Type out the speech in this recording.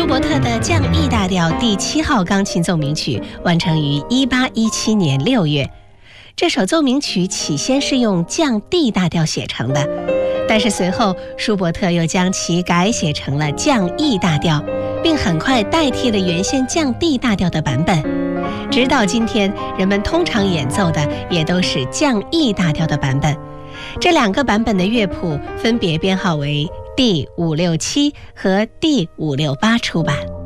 舒伯特的降 E 大调第7号钢琴奏鸣曲完成于1817年6月。这首奏鸣曲起先是用降 D 大调写成的，但是随后舒伯特又将其改写成了降 E 大调，并很快代替了原先降 D 大调的版本。直到今天，人们通常演奏的也都是降 E 大调的版本。这两个版本的乐谱分别编号为第567和第568出版。